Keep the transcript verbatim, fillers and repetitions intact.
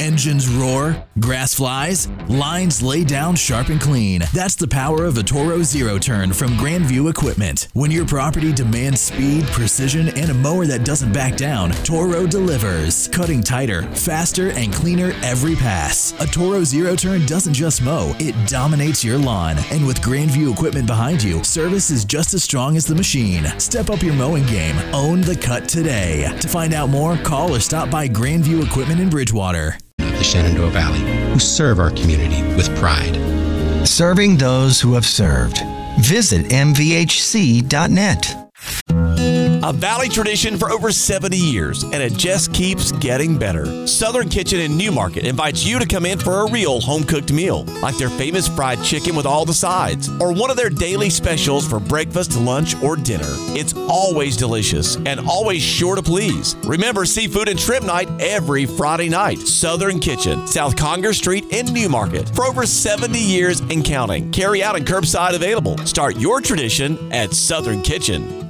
Engines roar, grass flies, lines lay down sharp and clean. That's the power of a Toro Zero Turn from Grandview Equipment. When your property demands speed, precision, and a mower that doesn't back down, Toro delivers. Cutting tighter, faster, and cleaner every pass. A Toro Zero Turn doesn't just mow, it dominates your lawn. And with Grandview Equipment behind you, service is just as strong as the machine. Step up your mowing game. Own the cut today. To find out more, call or stop by Grandview Equipment in Bridgewater. The Shenandoah Valley, who serve our community with pride. Serving those who have served. Visit m v h c dot net. A Valley tradition for over seventy years, and it just keeps getting better. Southern Kitchen in Newmarket invites you to come in for a real home-cooked meal, like their famous fried chicken with all the sides, or one of their daily specials for breakfast, lunch, or dinner. It's always delicious and always sure to please. Remember seafood and shrimp night every Friday night. Southern Kitchen, South Conger Street in Newmarket. For over seventy years and counting. Carry out and curbside available. Start your tradition at Southern Kitchen.